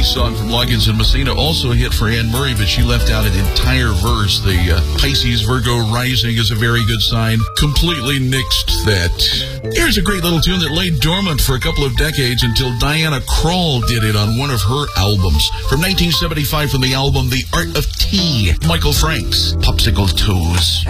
song from Loggins and Messina, also a hit for Anne Murray, but she left out an entire verse. The Pisces Virgo rising is a very good sign. Completely nixed that. Here's a great little tune that lay dormant for a couple of decades until Diana Krall did it on one of her albums. From 1975 from the album The Art of Tea, Michael Franks, Popsicle Toes.